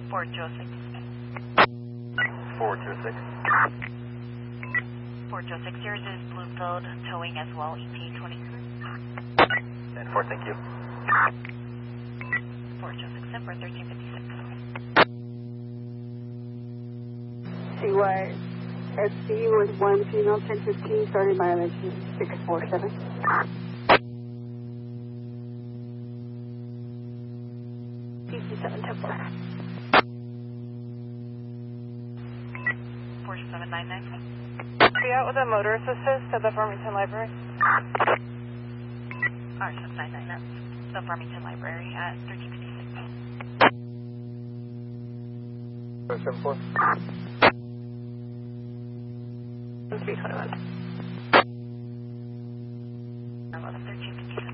426. 426. 426, yours is Bloomfield towing as well, ETA 23. 10-4, thank you. 426, Semper 1356. CY SC was 1 female 1015, starting mileage 647. 710 4799. Be out with a motor assist at the Farmington Library. R799, that's the Farmington Library at 1356. 474. 321. 1356.